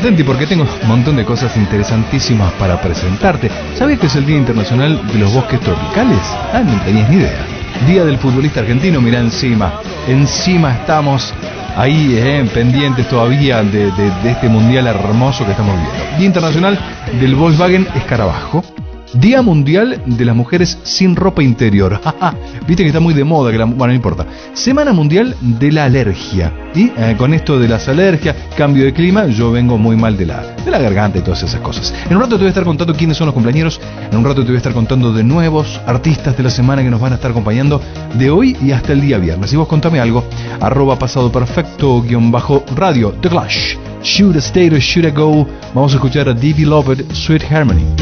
atenti porque tengo un montón de cosas interesantísimas para presentarte. ¿Sabías que es el Día Internacional de los Bosques Tropicales? No tenías ni idea. Día del futbolista argentino, mirá encima estamos ahí pendientes todavía de este mundial hermoso que estamos viviendo. Día Internacional del Volkswagen Escarabajo. Día Mundial de las Mujeres sin ropa interior. Viste que está muy de moda, bueno, no importa. Semana Mundial de la Alergia. Y con esto de las alergias, cambio de clima, yo vengo muy mal de la garganta y todas esas cosas. En un rato te voy a estar contando quiénes son los cumpleañeros. En un rato te voy a estar contando de nuevos artistas de la semana que nos van a estar acompañando de hoy y hasta el día viernes. Y vos contame algo. @pasadoperfecto_radio. The Clash. Should I Stay or Should I Go. Vamos a escuchar a D.B. Lovett, Sweet Harmony.